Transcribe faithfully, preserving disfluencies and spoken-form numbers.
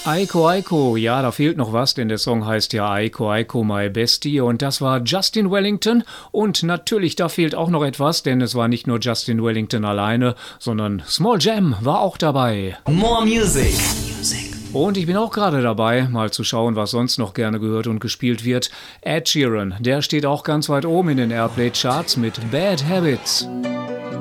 Aiko Aiko, ja, da fehlt noch was, denn der Song heißt ja Aiko Aiko My Bestie und das war Justin Wellington und natürlich, da fehlt auch noch etwas, denn es war nicht nur Justin Wellington alleine, sondern Small Jam war auch dabei. More Music. Und ich bin auch gerade dabei, mal zu schauen, was sonst noch gerne gehört und gespielt wird. Ed Sheeran, der steht auch ganz weit oben in den Airplay-Charts mit Bad Habits.